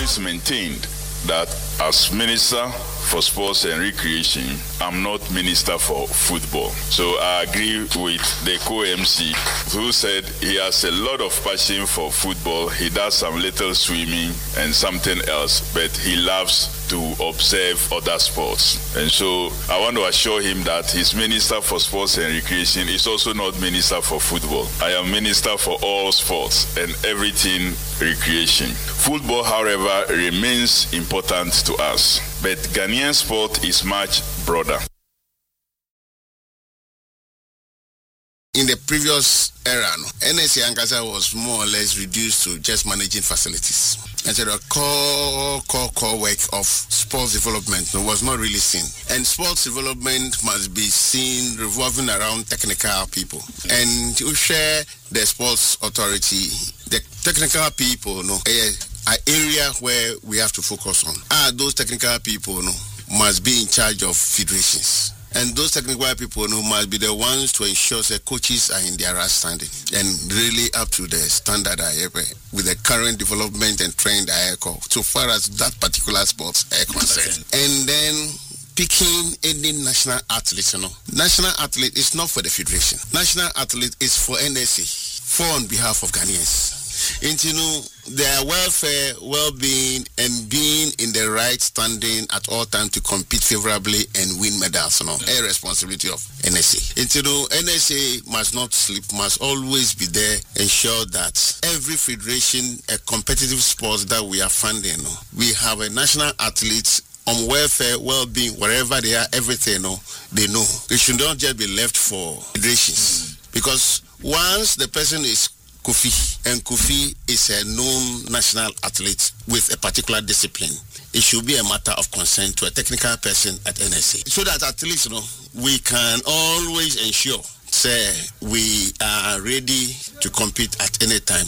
always maintained that as Minister for Sports and Recreation, I'm not Minister for Football. So I agree with the co-MC who said he has a lot of passion for football. He does some little swimming and something else, but he loves to observe other sports. And so I want to assure him that his Minister for Sports and Recreation is also not Minister for Football. I am Minister for all sports and everything recreation. Football, however, remains important to us, but Ghanaian sport is much broader. In the previous era, NSA Ankasa was more or less reduced to just managing facilities. And so the core work of sports development was not really seen. And sports development must be seen revolving around technical people. And to share the sports authority, the technical people, an area where we have to focus on. Those technical people must be in charge of federations. And those technical people must be the ones to ensure that coaches are in their right standing and really up to the standard with the current development and trend so far as that particular sports are concerned. And then picking any national athlete. National athlete is not for the federation. National athlete is for NSA, for on behalf of Ghanaians. Their welfare, well-being, and being in the right standing at all times to compete favorably and win medals, a responsibility of NSA. NSA must not sleep, must always be there, ensure that every federation, a competitive sports that we are funding, we have a national athlete on welfare, well-being, wherever they are, everything, they know. It should not just be left for federations. Because once the person is Kofi, and Kofi is a known national athlete with a particular discipline, it should be a matter of concern to a technical person at NSA. So that at least, we can always ensure, we are ready to compete at any time.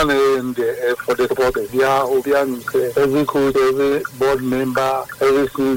Every coach, every board member, every